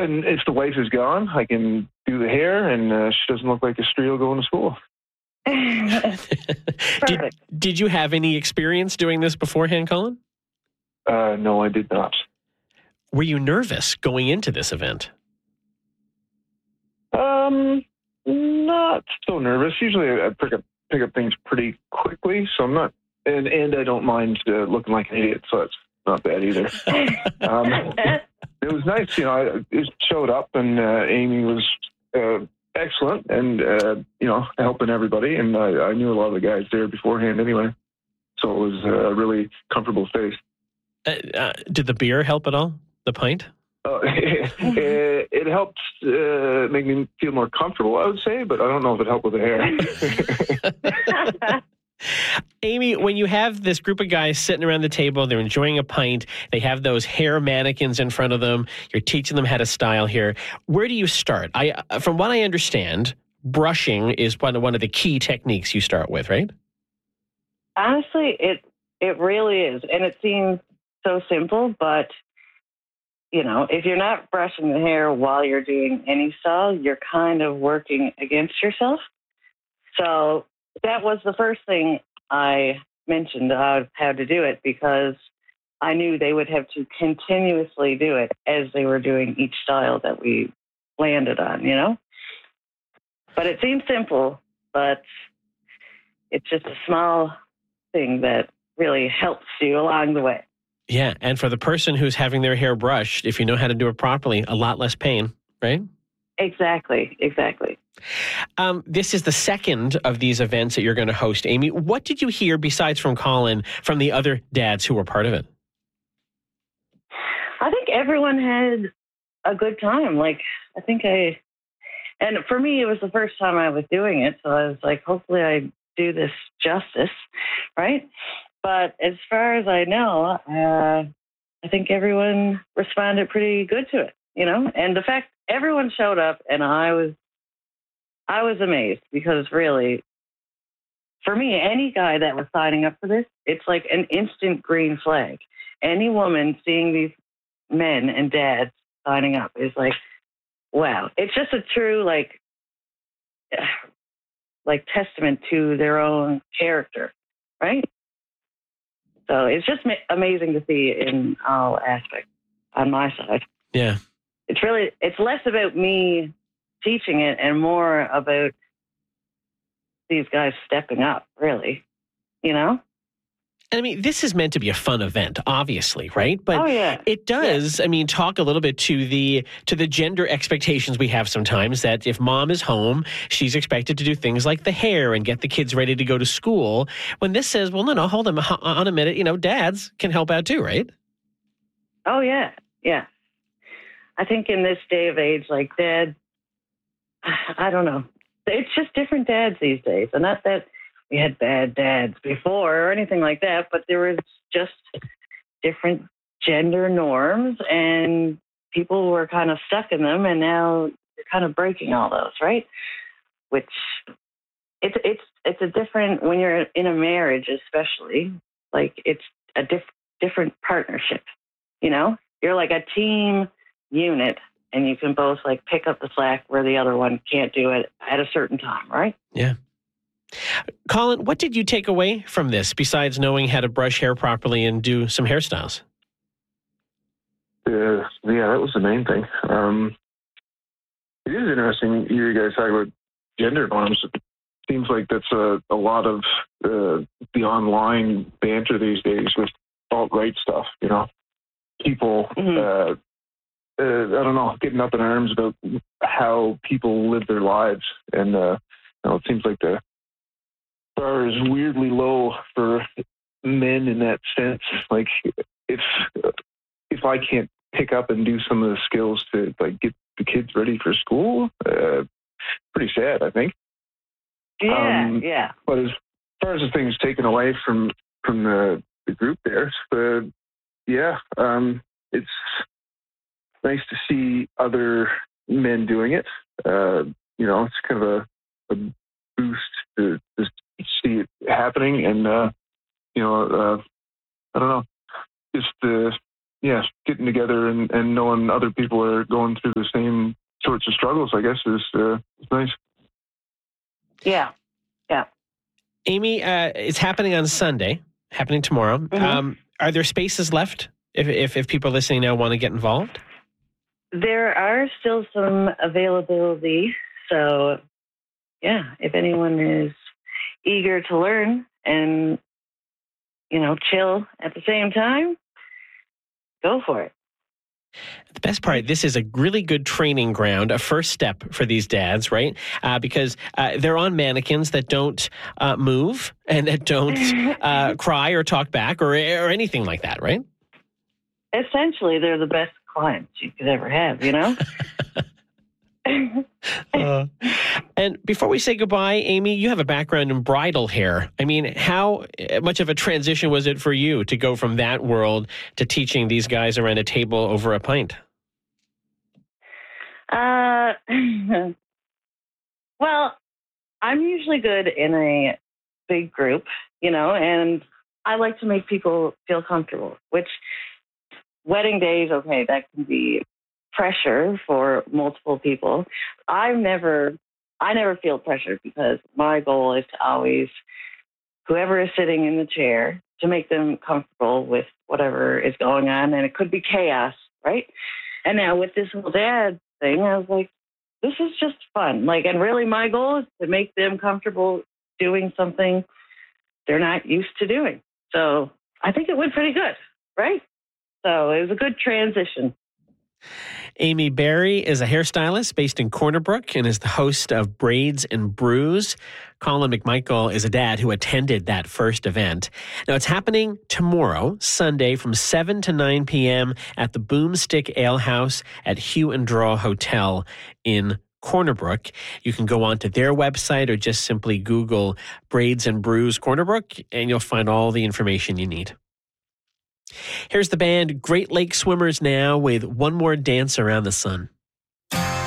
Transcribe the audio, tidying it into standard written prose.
and if the wife is gone, I can do the hair, and she doesn't look like a streel going to school. Did you have any experience doing this beforehand, Colin? No, I did not. Were you nervous going into this event? Not so nervous. Usually I pick up things pretty quickly, so I'm not, and I don't mind looking like an idiot, so it's not bad either. It was nice, I just showed up, and Amy was excellent, and helping everybody, and I knew a lot of the guys there beforehand anyway, so it was a really comfortable space. Did the beer help at all? The pint? It helped make me feel more comfortable, I would say, but I don't know if it helped with the hair. Amy, when you have this group of guys sitting around the table, they're enjoying a pint, they have those hair mannequins in front of them, you're teaching them how to style hair. Where do you start? From what I understand, brushing is one of the key techniques you start with, right? Honestly, it really is. And it seems so simple, but if you're not brushing the hair while you're doing any style, you're kind of working against yourself. So that was the first thing I mentioned how to do it, because I knew they would have to continuously do it as they were doing each style that we landed on, But it seems simple, but it's just a small thing that really helps you along the way. Yeah, and for the person who's having their hair brushed, if you know how to do it properly, a lot less pain, right? Exactly. This is the second of these events that you're going to host, Amy. What did you hear, besides from Colin, from the other dads who were part of it? I think everyone had a good time. And for me, it was the first time I was doing it, so I was like, hopefully I do this justice, right? But as far as I know, I think everyone responded pretty good to it, And the fact everyone showed up, and I was amazed, because really, for me, any guy that was signing up for this, it's like an instant green flag. Any woman seeing these men and dads signing up is like, wow. It's just a true testament to their own character, right? So it's just amazing to see in all aspects on my side. Yeah. It's less about me teaching it and more about these guys stepping up, really, And I mean, this is meant to be a fun event, obviously, right? But it does, talk a little bit to the gender expectations we have sometimes, that if mom is home, she's expected to do things like the hair and get the kids ready to go to school. When this says, well, no, hold on a minute, dads can help out too, right? Oh, yeah. Yeah. I think in this day of age, dad, I don't know. It's just different dads these days. And not that we had bad dads before or anything like that, but there was just different gender norms, and people were kind of stuck in them, and now you're kind of breaking all those, right? Which it's a different, when you're in a marriage especially, it's a different partnership, You're like a team unit, and you can both pick up the slack where the other one can't do it at a certain time, right? Yeah. Colin, what did you take away from this besides knowing how to brush hair properly and do some hairstyles? Yeah, that was the main thing. It is interesting you guys talk about gender norms. It seems like that's a lot of the online banter these days with alt-right stuff, People, I don't know, getting up in arms about how people live their lives. And, it seems like the bar is weirdly low for men in that sense. If I can't pick up and do some of the skills to get the kids ready for school, pretty sad, I think. Yeah. But as far as the things taken away from the group there, it's nice to see other men doing it. It's kind of a boost to see it happening, and I don't know, just getting together and knowing other people are going through the struggles, I guess, is nice. Yeah. Amy, it's happening on Sunday, happening tomorrow. Mm-hmm. Are there spaces left if people listening now want to get involved? There are still some availability. So, yeah, if anyone is eager to learn and, chill at the same time, go for it. The best part, this is a really good training ground, a first step for these dads, right? Because they're on mannequins that don't move and that don't cry or talk back or anything like that, right? Essentially, they're the best clients you could ever have, And before we say goodbye, Amy, you have a background in bridal hair. I mean, how much of a transition was it for you to go from that world to teaching these guys around a table over a pint? Well, I'm usually good in a big group, and I like to make people feel comfortable, which wedding days, okay, that can be pressure for multiple people. I never feel pressure because my goal is to always, whoever is sitting in the chair, to make them comfortable with whatever is going on. And it could be chaos, right? And now with this whole dad thing, I was like, this is just fun. And really my goal is to make them comfortable doing something they're not used to doing. So I think it went pretty good, right? So it was a good transition. Amy Barry is a hairstylist based in Corner Brook and is the host of Braids and Brews. Colin McMichael is a dad who attended that first event. Now, it's happening tomorrow, Sunday, from 7 to 9 p.m. at the Boomstick Ale House at Hugh and Draw Hotel in Corner Brook. You can go on to their website or just simply Google Braids and Brews Corner Brook, and you'll find all the information you need. Here's the band Great Lake Swimmers now with One More Dance Around the Sun.